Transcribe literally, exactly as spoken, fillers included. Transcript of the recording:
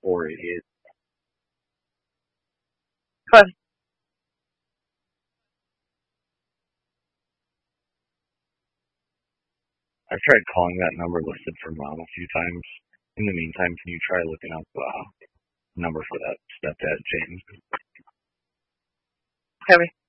Or it is. But I've tried calling that number listed for mom a few times. In the meantime, can you try looking up uh, number for that stepdad, James? heavy.